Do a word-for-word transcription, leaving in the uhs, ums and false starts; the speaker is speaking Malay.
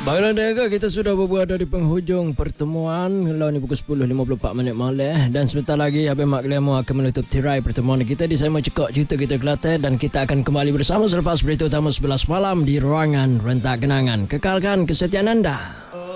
Baiklah Daga, kita sudah berada di penghujung pertemuan. Lalu ni pukul sepuluh lima puluh empat minit malam. Dan sebentar lagi Abang Mak Glamour akan menutup tirai pertemuan kita di Saiman Cekok Cerita Kita Kelantan. Dan kita akan kembali bersama selepas berita utama sebelas malam di Ruangan Rentak Kenangan. Kekalkan kesetiaan anda.